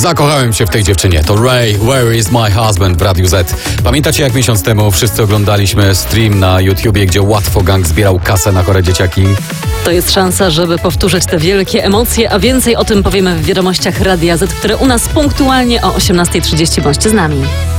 Zakochałem się w tej dziewczynie. To Ray, Where is my husband w Radiu Z. Pamiętacie, jak miesiąc temu wszyscy oglądaliśmy stream na YouTubie, gdzie łatwo gang zbierał kasę na chore dzieciaki? To jest szansa, żeby powtórzyć te wielkie emocje, a więcej o tym powiemy w wiadomościach Radia Z, które u nas punktualnie o 18:30. Bądźcie z nami.